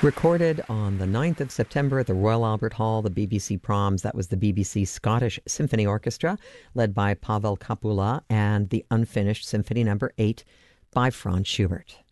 Recorded on the 9th of September at the Royal Albert Hall, the BBC Proms. That was the BBC Scottish Symphony Orchestra, led by Pavel Kapula, and the Unfinished Symphony No. 8 by Franz Schubert.